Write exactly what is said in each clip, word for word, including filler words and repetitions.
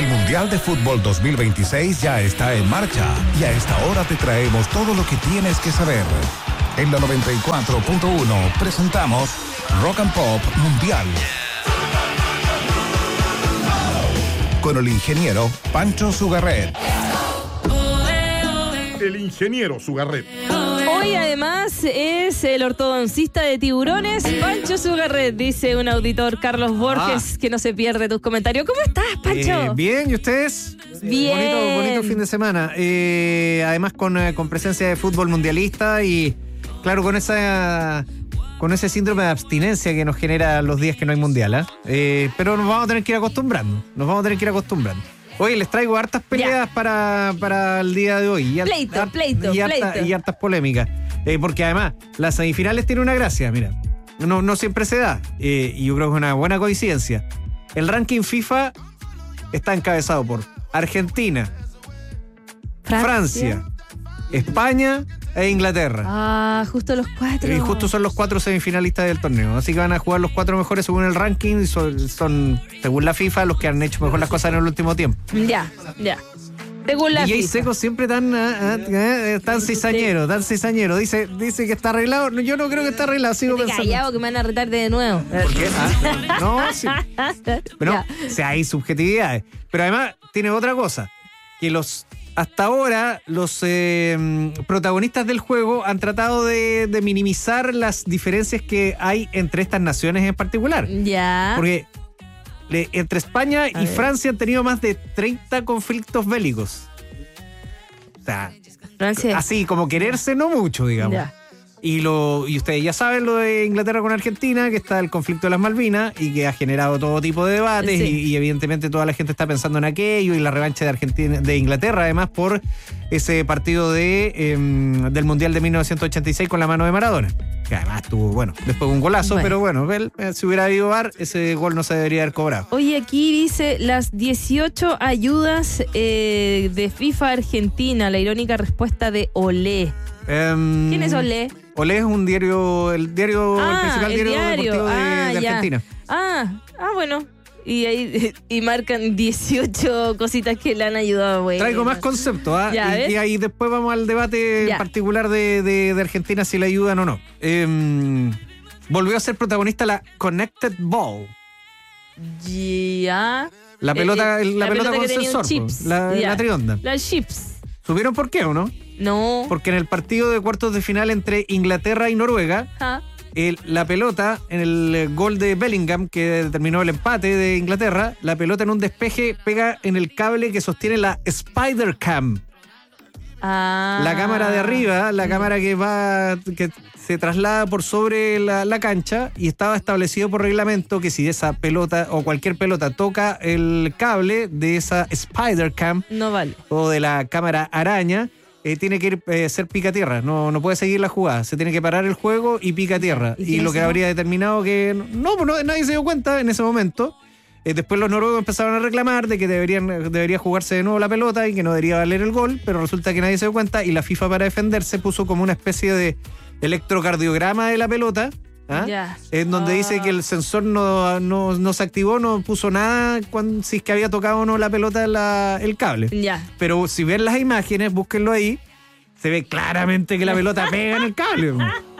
El Mundial de Fútbol dos mil veintiséis ya está en marcha y a esta hora te traemos todo lo que tienes que saber. En la noventa y cuatro punto uno presentamos Rock and Pop Mundial con el ingeniero Pancho Sugarret. El ingeniero Sugarret. Hoy además es el ortodoncista de tiburones, Pancho Sugarret, dice un auditor, Carlos Borges, ah. que no se pierde tus comentarios. ¿Cómo estás, Pancho? Eh, bien, ¿y ustedes? Bien. Bonito, bonito fin de semana. Eh, además con, con presencia de fútbol mundialista y, claro, con esa... con ese síndrome de abstinencia que nos genera los días que no hay mundial, ¿eh? Eh, pero nos vamos a tener que ir acostumbrando. Nos vamos a tener que ir acostumbrando. Oye, les traigo hartas peleas para, para el día de hoy. Y pleito, hart, pleito, y harta, pleito. Y hartas polémicas. Eh, porque además, las semifinales tienen una gracia, mira. No, no siempre se da. Eh, y yo creo que es una buena coincidencia. El ranking FIFA está encabezado por Argentina, Francia, Francia España e Inglaterra. Ah, justo los cuatro. Y justo son los cuatro semifinalistas del torneo. Así que van a jugar los cuatro mejores según el ranking. Y son, son, según la FIFA, los que han hecho mejor las cosas en el último tiempo. Ya, ya. Según la D J FIFA. Seco siempre tan, uh, uh, tan cizañero, tan cizañero. Dice, dice que está arreglado. Yo no creo que está arreglado. Sigo Estoy pensando. callado que me van a retar de nuevo. ¿Por qué? Ah, no, sí. Pero, o sea, hay subjetividades. Pero además tiene otra cosa. Que los... Hasta ahora, los eh, protagonistas del juego han tratado de, de minimizar las diferencias que hay entre estas naciones en particular. Ya. Porque le, entre España A y ver. Francia han tenido más de treinta conflictos bélicos. O sea, Francia. así como quererse no mucho, digamos. Ya. Y, lo, y ustedes ya saben lo de Inglaterra con Argentina, que está el conflicto de las Malvinas y que ha generado todo tipo de debates. Sí. y, y evidentemente toda la gente está pensando en aquello y la revancha de Argentina, de Inglaterra, además por ese partido de eh, del Mundial de mil novecientos ochenta y seis con la mano de Maradona. Que además tuvo, bueno, después un golazo, Bueno. pero bueno, él, eh, si hubiera habido V A R, ese gol no se debería haber cobrado. Oye, aquí dice las dieciocho ayudas eh, de FIFA Argentina, la irónica respuesta de Olé. Um, ¿Quién es Olé? Olé es un diario, el diario, Ah, el principal el diario, diario. deportivo de, Ah, de ya. Argentina. Ah, ah, bueno. Y ahí y marcan dieciocho cositas que le han ayudado, güey. Traigo más conceptos, ¿ah? Ya, y, ¿ves? y ahí después vamos al debate Ya. en particular de, de, de Argentina, si le ayudan o no. Eh, volvió a ser protagonista la Connected Ball. Ya. La pelota, Eh, el- la la pelota, pelota con que tenía sensor, un chips. po, la, Ya. la trionda. Las chips. ¿Supieron por qué o no? No. Porque en el partido de cuartos de final entre Inglaterra y Noruega, Ajá. el- la pelota, en el gol de Bellingham, que determinó el empate de Inglaterra, la pelota en un despeje pega en el cable que sostiene la Spider Cam. Ah. La cámara de arriba, la cámara que va, que se traslada por sobre la, la cancha, y estaba establecido por reglamento que si esa pelota o cualquier pelota toca el cable de esa Spider Cam No vale. o de la cámara araña, eh, tiene que ir, eh, ser pica tierra, no, no puede seguir la jugada, se tiene que parar el juego y pica tierra. ¿Y Y, quién lo que hizo? habría determinado que no, pues no, nadie se dio cuenta en ese momento. Eh, después los noruegos empezaron a reclamar de que deberían, debería jugarse de nuevo la pelota y que no debería valer el gol, pero resulta que nadie se dio cuenta y la FIFA, para defenderse, puso como una especie de electrocardiograma de la pelota, ¿ah? Ya. En donde Ah. dice que el sensor no, no, no se activó, no puso nada cuando, si es que había tocado o no la pelota la, el cable. Ya. Pero si ven las imágenes, búsquenlo ahí, se ve claramente que la pelota pega en el cable.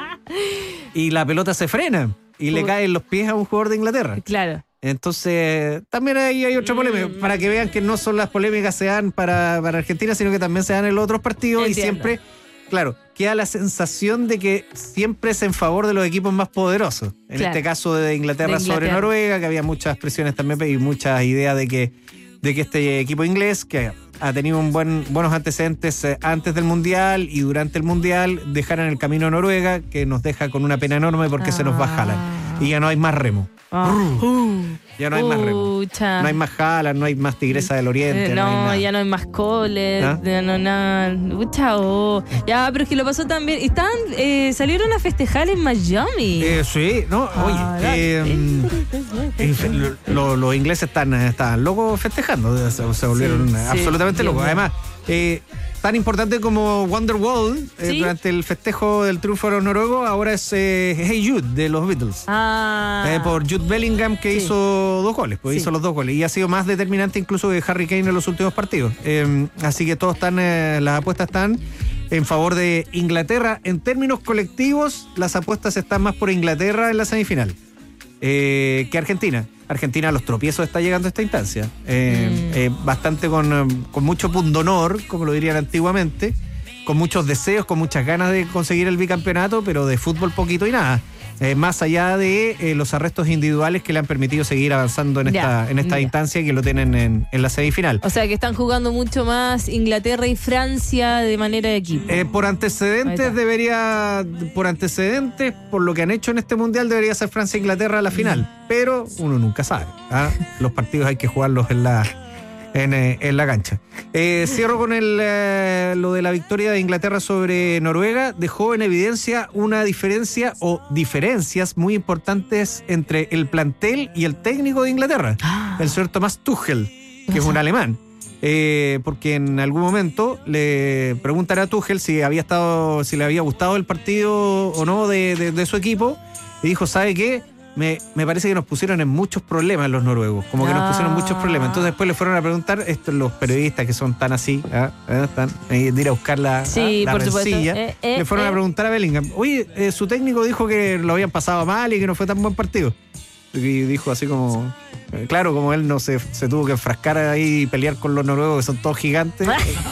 Y la pelota se frena y le Uy. cae en los pies a un jugador de Inglaterra. Claro. Entonces, también ahí hay otra polémica, Mm. para que vean que no solo las polémicas se dan para, para Argentina, sino que también se dan en los otros partidos. Entiendo. Y siempre, claro, queda la sensación de que siempre es en favor de los equipos más poderosos. En Claro. este caso de Inglaterra, De sobre Inglaterra. Noruega, que había muchas presiones también y muchas ideas de que, de que este equipo inglés, que ha tenido un buen, buenos antecedentes eh, antes del Mundial y durante el Mundial, dejaran el camino a Noruega, que nos deja con una pena enorme porque se nos va Haaland. Y ya no hay más remo. Ah. Uh. Ya no hay más remo. Pucha. No hay más Haaland, no hay más Tigresa del Oriente. Eh, no, no, hay nada. ya no hay más coles, ¿Ah? ya no nada. Pucha, oh. Ya, pero es que lo pasó también. Y estaban, eh, salieron a festejar en Miami. Eh, sí, no, Ah, oye, eh, eh, lo- lo- los ingleses están, están locos festejando, se, se volvieron Sí, sí, absolutamente Dios locos. mío. Además, eh, tan importante como Wonderwall eh, ¿Sí? durante el festejo del triunfo de los noruegos, ahora es eh, Hey Jude de los Beatles. Ah. Eh, por Jude Bellingham, que Sí. hizo dos goles, pues Sí. hizo los dos goles y ha sido más determinante incluso que Harry Kane en los últimos partidos. Eh, así que todos están, eh, las apuestas están en favor de Inglaterra. En términos colectivos, las apuestas están más por Inglaterra en la semifinal eh, que Argentina. Argentina a los tropiezos está llegando a esta instancia. Eh, Mm. eh, bastante con, eh, con mucho pundonor, como lo dirían antiguamente, con muchos deseos, con muchas ganas de conseguir el bicampeonato, pero de fútbol poquito y nada. Eh, más allá de eh, los arrestos individuales que le han permitido seguir avanzando en Ya, esta, en esta ya. instancia y que lo tienen en, en la semifinal. O sea que están jugando mucho más Inglaterra y Francia de manera de equipo. Eh, por Ahí antecedentes está. debería, por antecedentes, por lo que han hecho en este mundial, debería ser Francia e Inglaterra a la final. Pero uno nunca sabe. ¿ah? Los partidos hay que jugarlos en la, en, eh, en la cancha. Eh, cierro con el, eh, lo de la victoria de Inglaterra sobre Noruega. Dejó en evidencia una diferencia o diferencias muy importantes entre el plantel y el técnico de Inglaterra, Ah. el señor Thomas Tuchel, que es un alemán. Eh, porque en algún momento le preguntan a Tuchel si había estado, si le había gustado el partido o no de, de, de su equipo, y dijo, ¿sabe qué? Me, me parece que nos pusieron en muchos problemas los noruegos, como que nos pusieron muchos problemas. Entonces después le fueron a preguntar, estos los periodistas que son tan así, ¿ah? ¿Ah? Están ahí de ir a buscar la, Sí, la por supuesto. rencilla, Eh, eh, le fueron eh. a preguntar a Bellingham, oye, eh, su técnico dijo que lo habían pasado mal y que no fue tan buen partido. Y dijo así como, eh, claro, como él no se, se tuvo que enfrascar ahí y pelear con los noruegos que son todos gigantes,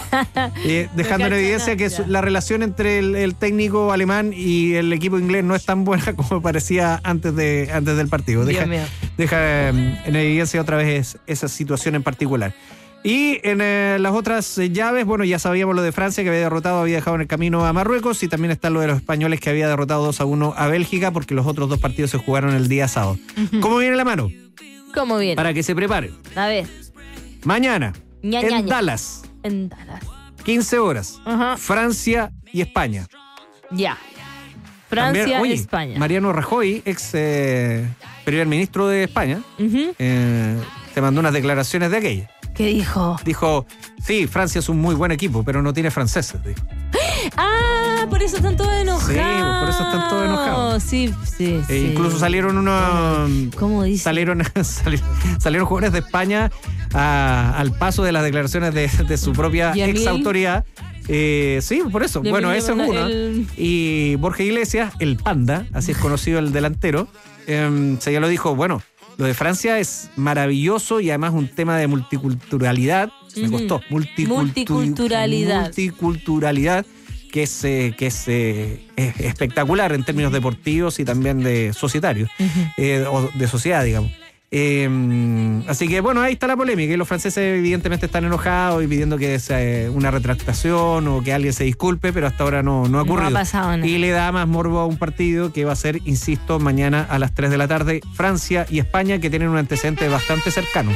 eh, dejando en cacha evidencia que nada, su- ya. la relación entre el, el técnico alemán y el equipo inglés no es tan buena como parecía antes, de, antes del partido. Dios Deja, mío. deja eh, en evidencia otra vez esa situación en particular. Y en eh, las otras eh, llaves, bueno, ya sabíamos lo de Francia, que había derrotado, había dejado en el camino a Marruecos, y también está lo de los españoles, que había derrotado dos a uno a Bélgica, porque los otros dos partidos se jugaron el día sábado. ¿Cómo viene la mano? ¿Cómo viene? Para que se preparen. A ver. Mañana, Ña, en ña, ña. Dallas, En Dallas. quince horas, Ajá. Francia y España. Ya. Francia, También, oye, España. Mariano Rajoy, ex eh, primer ministro de España, Ujú. eh, te mandó unas declaraciones de aquella. ¿Qué dijo? Dijo, sí, Francia es un muy buen equipo, pero no tiene franceses. Dijo. Ah, por eso están todos enojados. Sí, por eso están todos enojados. Sí, sí, E sí. incluso salieron unos... ¿Cómo dice? Salieron, sali- salieron jugadores de España a- al paso de las declaraciones de, de su propia Yamil. ex autoridad. Eh, sí, por eso. Yamil bueno, ese es Yamil, uno. el- Y Borja Iglesias, el Panda, así es conocido el delantero, eh, se ya lo dijo, bueno, lo de Francia es maravilloso y además un tema de multiculturalidad. Me Ujú. costó. multicultu- Multiculturalidad. Multiculturalidad, que es, eh, que es, eh, es espectacular en términos deportivos y también de societarios, eh, o de sociedad, digamos. Eh, así que bueno, ahí está la polémica, y los franceses evidentemente están enojados y pidiendo que sea eh, una retractación o que alguien se disculpe, pero hasta ahora no, no ha No ha ocurrido. pasado nada. Y le da más morbo a un partido que va a ser, insisto, mañana a las tres de la tarde, Francia y España, que tienen un antecedente bastante cercano.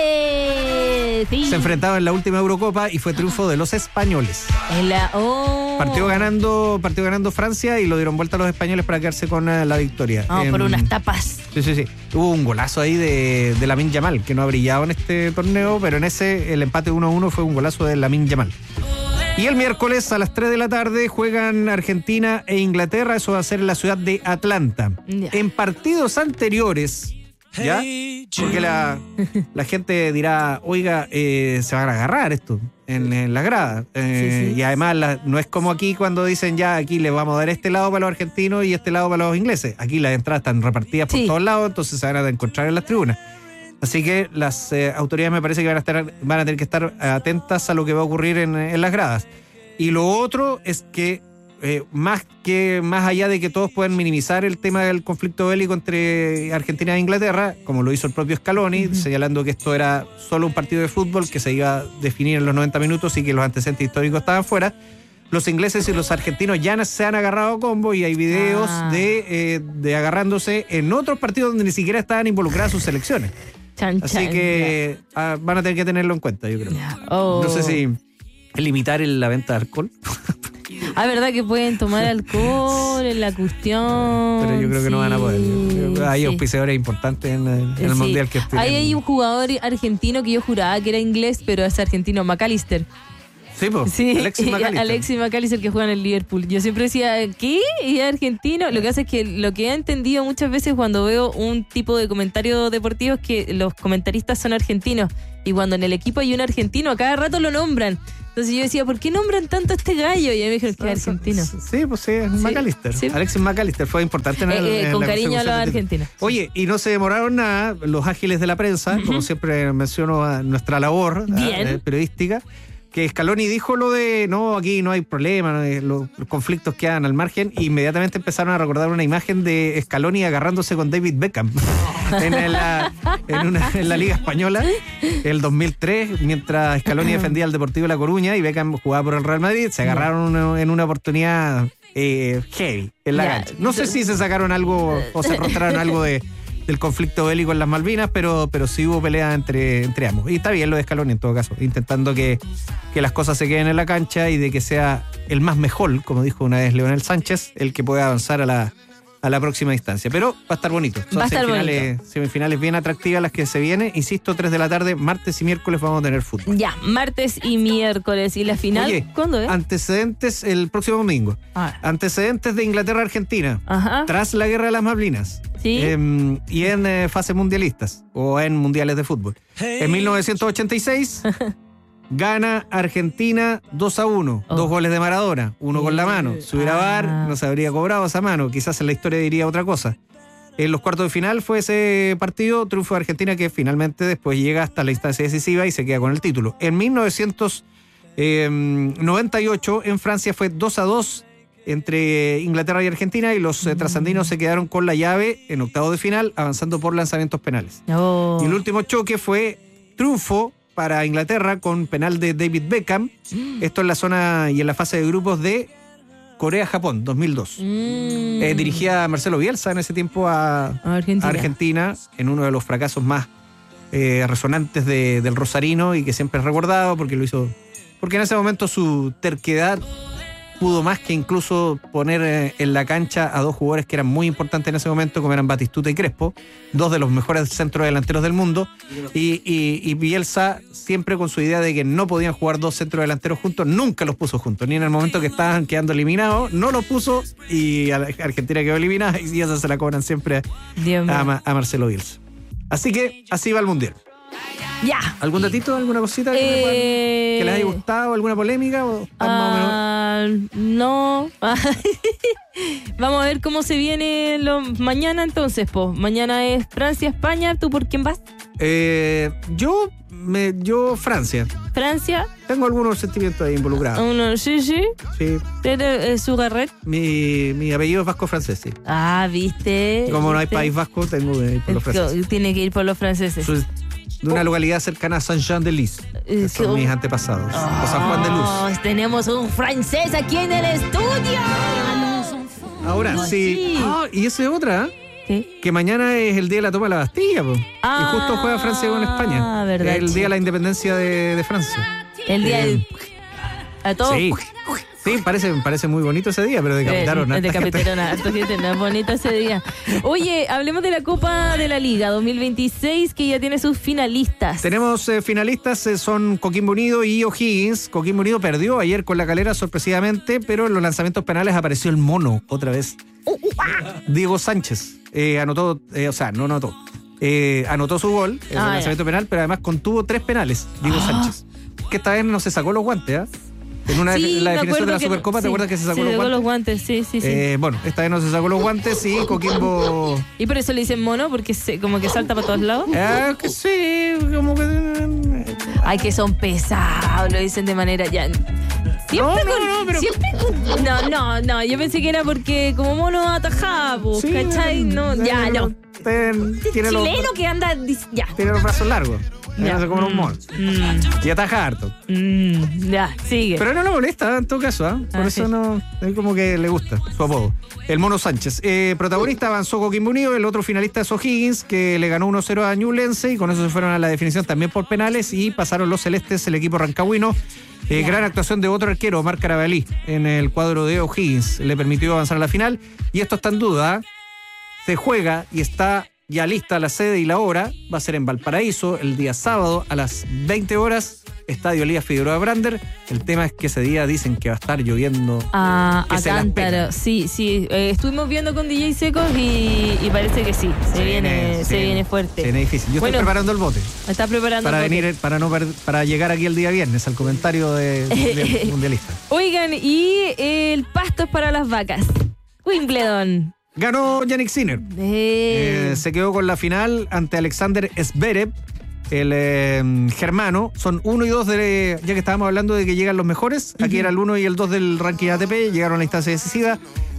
¡Hey! Sí. Se enfrentaban en la última Eurocopa y fue triunfo de los españoles. En la- oh. Partió ganando, partió ganando Francia y lo dieron vuelta a los españoles para quedarse con eh, la victoria. Vamos por Em, unas tapas. Sí, sí, sí. Hubo un golazo ahí de, de Lamine Yamal, que no ha brillado en este torneo, pero en ese el empate uno a uno fue un golazo de Lamine Yamal. Y el miércoles a las tres de la tarde juegan Argentina e Inglaterra, eso va a ser en la ciudad de Atlanta. Ya. En partidos anteriores, ¿ya? Porque la, la gente dirá, oiga, eh, se van a agarrar esto en, en la grada. Eh, Sí, sí. Y además la- no es como aquí cuando dicen, ya, aquí les vamos a dar este lado para los argentinos y este lado para los ingleses. Aquí las entradas están repartidas por Sí. todos lados, entonces se van a encontrar en las tribunas. Así que las eh, autoridades me parece que van a, estar, van a tener que estar atentas a lo que va a ocurrir en, en las gradas. Y lo otro es que, eh, más que más allá de que todos puedan minimizar el tema del conflicto bélico entre Argentina e Inglaterra, como lo hizo el propio Scaloni, uh-huh. señalando que esto era solo un partido de fútbol que se iba a definir en los noventa minutos y que los antecedentes históricos estaban fuera, los ingleses y los argentinos ya se han agarrado a combo y hay videos Ah. de, eh, de agarrándose en otros partidos donde ni siquiera estaban involucradas sus selecciones. Chan, Así chan, que ah, van a tener que tenerlo en cuenta, yo creo. ya. Oh. No sé si limitar el- la venta de alcohol, Ah, ¿verdad que pueden tomar alcohol en la cuestión? pero yo creo que no van a poder. Sí, Hay sí. auspiciadores importantes en el, en el Sí. mundial que Ahí hay un jugador argentino que yo juraba que era inglés, pero es argentino, McAllister. Sí, pues. Sí, Alexis McAllister. Alexis McAllister, el que juega en el Liverpool. Yo siempre decía, ¿qué? ¿Y es argentino? Lo que hace es que lo que he entendido muchas veces cuando veo un tipo de comentario deportivo es que los comentaristas son argentinos. Y cuando en el equipo hay un argentino, a cada rato lo nombran. Entonces yo decía, ¿por qué nombran tanto a este gallo? Y a mí me dijeron que es argentino. Sí, pues sí, es McAllister. Sí. Alexis McAllister fue importante en, el, Eh, eh, en con la cariño a los consecución de- argentinos. Oye, y no se demoraron nada los ágiles de la prensa, uh-huh. como siempre menciono a nuestra labor Bien. eh, periodística, que Scaloni dijo lo de, no, aquí no hay problema, no hay- los, los conflictos quedan al margen, e inmediatamente empezaron a recordar una imagen de Scaloni agarrándose con David Beckham en, la, en, una, en la Liga Española, el dos mil tres, mientras Scaloni defendía al Deportivo La Coruña y Beckham jugaba por el Real Madrid, se agarraron una- en una oportunidad eh, heavy en la Ya. cancha. No sé si se sacaron algo o se rostraron algo de del conflicto bélico en las Malvinas, pero, pero sí hubo pelea entre, entre ambos. Y está bien lo de Scaloni en todo caso, intentando que, que las cosas se queden en la cancha y de que sea el más mejor, como dijo una vez Leonel Sánchez, el que pueda avanzar a la, a la próxima instancia. Pero va a estar bonito. Son Va a estar semifinales, semifinales bien atractivas las que se vienen. Insisto, tres de la tarde, martes y miércoles vamos a tener fútbol. Ya, martes y miércoles. ¿Y la final? Oye, ¿Cuándo es? Antecedentes el próximo domingo. Ah. Antecedentes de Inglaterra-Argentina. Ajá. Tras la guerra de las Malvinas. Sí. Eh, y en eh, fases mundialistas o en mundiales de fútbol. En mil novecientos ochenta y seis gana Argentina dos a uno. Oh. Dos goles de Maradona, uno con la mano. Si hubiera V A R, Ah. no se habría cobrado esa mano. Quizás en la historia diría otra cosa. En los cuartos de final fue ese partido, triunfo de Argentina, que finalmente después llega hasta la instancia decisiva y se queda con el título. En mil novecientos noventa y ocho en Francia fue dos a dos entre Inglaterra y Argentina, y los eh, trasandinos se quedaron con la llave en octavos de final, avanzando por lanzamientos penales. Oh. Y el último choque fue triunfo para Inglaterra con penal de David Beckham. Esto en la zona y en la fase de grupos de Corea-Japón, dos mil dos. Mm. Eh, dirigía a Marcelo Bielsa en ese tiempo a, A Argentina. a Argentina, en uno de los fracasos más eh, resonantes de- del Rosarino, y que siempre es recordado porque lo hizo, porque en ese momento su terquedad pudo más que incluso poner eh, en la cancha a dos jugadores que eran muy importantes en ese momento, como eran Batistuta y Crespo, dos de los mejores centrodelanteros del mundo, y, y, y Bielsa siempre con su idea de que no podían jugar dos centrodelanteros juntos, nunca los puso juntos, ni en el momento que estaban quedando eliminados, no los puso, y a la- Argentina quedó eliminada, y esa se la cobran siempre Dios mío. a, Ma- a Marcelo Bielsa. Así que así va el Mundial. Ya. ¿Algún datito, alguna cosita que, le puedan- Eh, que les haya gustado, alguna polémica? O están más o menos- Ah, no. Vamos a ver cómo se viene lo, mañana entonces, pues. Mañana es Francia, España. ¿Tú por quién vas? Eh, yo, me, yo, Francia. Francia. Tengo algunos sentimientos ahí involucrados. Uno, sí, sí. Sí. Pero, eh, Sugarret. Mi, mi apellido es vasco-francés, sí. Ah, viste. Como no hay ¿Viste? país vasco, tengo que ir por los franceses. Tiene que ir por los franceses. Soy de una localidad cercana a Saint-Jean-de-Luz. Eh, Son que- mis antepasados. O San Juan de Luz. Oh, tenemos un francés aquí en el estudio. Ahora, Oh, sí. sí. Ah, y esa es otra, ¿eh? ¿Qué? Que mañana es el día de la toma de la Bastilla, po. Ah, y justo juega Francia con España. verdad, el sí. día de la independencia de, de Francia. El día Eh, del... A todos. Sí. Sí, parece, parece muy bonito ese día, pero decapitaron Eh, harta gente. decapitaron a harta gente, no es bonito ese día. Oye, hablemos de la Copa de la Liga dos mil veintiséis, que ya tiene sus finalistas. Tenemos eh, finalistas, eh, son Coquimbo Unido y O'Higgins. Coquimbo Unido perdió ayer con La Calera sorpresivamente, pero en los lanzamientos penales apareció el mono otra vez. Diego Sánchez eh, anotó, eh, o sea, no anotó, eh, anotó su gol en Ah, el ya. lanzamiento penal, pero además contuvo tres penales, Diego Ah. Sánchez. Que esta vez no se sacó los guantes, ¿ah? En una Sí, de la me definición de acuerdo la que- Supercopa, ¿te sí, acuerdas que se sacó sí, los sacó guantes? los guantes, sí, sí, sí. Eh, bueno, esta vez no se sacó los guantes y Coquimbo... Y por eso le dicen mono, porque se, como que salta para todos lados. Eh, que sí, como que... Ay, que son pesados, lo dicen de manera ya. Siempre No, no, con- no, pero- siempre con- no, no, no, yo pensé que era porque como mono atajaba, pues, Sí, ¿cachai? No, eh, ya, no. ten- tiene los, Chileno que anda, dic- ya. tiene los brazos largos. Ya. No se come un mono. Mm, Y ataja harto. mm, ya, sigue. Pero no lo molesta en todo caso, ¿ah? Por Ah, eso sí. no. Es como que le gusta su apodo. El Mono Sánchez. Eh, protagonista avanzó Coquimbo Unido, el otro finalista es O'Higgins, que le ganó uno cero a Ñublense, y con eso se fueron a la definición también por penales, y pasaron los celestes, el equipo rancagüino. Eh, Ya. gran actuación de otro arquero, Omar Carabalí, en el cuadro de O'Higgins. Le permitió avanzar a la final. Y esto está en duda. ¿Ah? Se juega y está ya lista la sede y la hora. Va a ser en Valparaíso el día sábado a las veinte horas. Estadio Elías Figueroa Brander. El tema es que ese día dicen que va a estar lloviendo. Ah, que a se las cántaro. pela. Sí, sí. Eh, estuvimos viendo con D J Secos y, y parece que sí. Se, Se viene, viene- se se viene viene- fuerte. Se viene difícil. Yo Bueno, estoy preparando el bote Está preparando para el bote. venir, para no per- para llegar aquí el día viernes al comentario de, de mundialista. Oigan, y el pasto es para las vacas. Wimbledon. Ganó Yannick Sinner. Eh, Eh, se quedó con la final ante Alexander Zverev, el eh, germano. Son uno y dos de. Ya que estábamos hablando de que llegan los mejores, aquí Ujú. era el uno y el dos del ranking A T P, llegaron a la instancia decisiva.